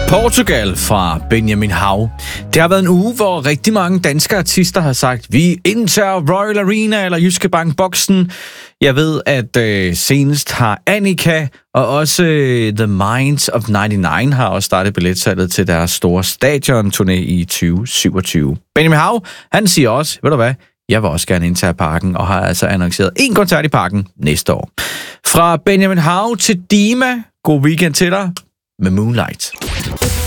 Portugal fra Benjamin Hav. Det har været en uge, hvor rigtig mange danske artister har sagt, vi indtager Royal Arena eller Jyske Bank Boksen. Jeg ved, at senest har Annika og også The Minds of 99 har også startet billetsalget til deres store stadion-turné i 2027. Benjamin Hav, han siger også, ved du hvad, jeg vil også gerne indtage parken, og har altså annonceret en koncert i parken næste år. Fra Benjamin Hav til Dima, god weekend til dig med Moonlight.